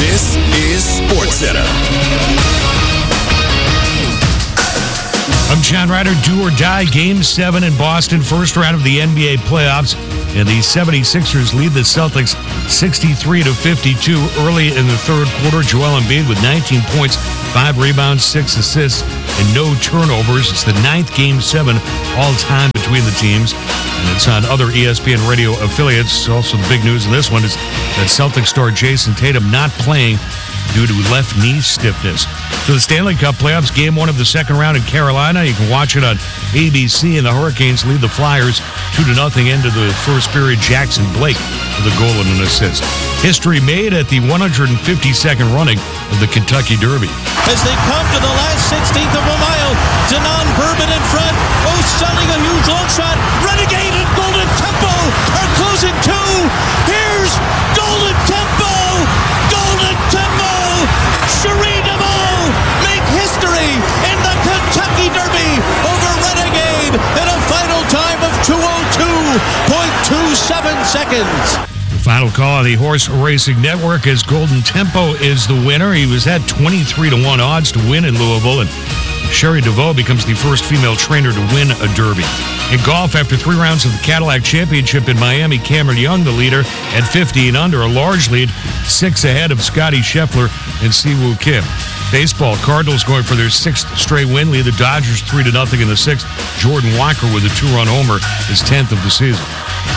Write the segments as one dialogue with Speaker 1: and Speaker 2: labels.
Speaker 1: This is SportsCenter.
Speaker 2: I'm John Ryder. Do or die. Game 7 in Boston. First round of the NBA playoffs. And the 76ers lead the Celtics 63-52 early in the third quarter. Joel Embiid with 19 points, 5 rebounds, 6 assists, and no turnovers. It's the 9th Game 7 all-time between the teams. And it's on other ESPN radio affiliates. Also, the big news in this one is that Celtics star Jason Tatum not playing due to left knee stiffness. So the Stanley Cup playoffs, Game 1 of the second round in Carolina. You can watch it on ABC, and the Hurricanes lead the Flyers 2-0 into the first period. Jackson Blake with a goal and an assist. History made at the 152nd running of the Kentucky Derby.
Speaker 3: As they come to the last 16th of a mile, Denon Bourbon in front. Oh, sending a huge long shot. Renegade and Golden Tempo are closing too. Here's Golden Tempo. Golden Tempo. Cherie DeVaux make history in the Kentucky Derby over Renegade in a final time of 2:02.27 seconds.
Speaker 2: Final call on the Horse Racing Network as Golden Tempo is the winner. He was at 23-1 odds to win in Louisville, and Cherie DeVaux becomes the first female trainer to win a Derby. In golf, after 3 rounds of the Cadillac Championship in Miami, Cameron Young, the leader, at 50 and under, a large lead, 6 ahead of Scotty Scheffler and Siwoo Kim. Baseball, Cardinals going for their 6th straight win, lead the Dodgers 3-0 in the 6th. Jordan Walker with a 2-run homer, his 10th of the season.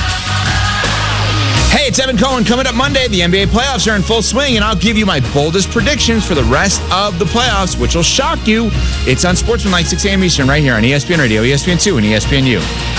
Speaker 4: Hey, it's Evan Cohen. Coming up Monday, the NBA playoffs are in full swing, and I'll give you my boldest predictions for the rest of the playoffs, which will shock you. It's on Sportsman, 6 a.m. Eastern, right here on ESPN Radio, ESPN2, and ESPNU.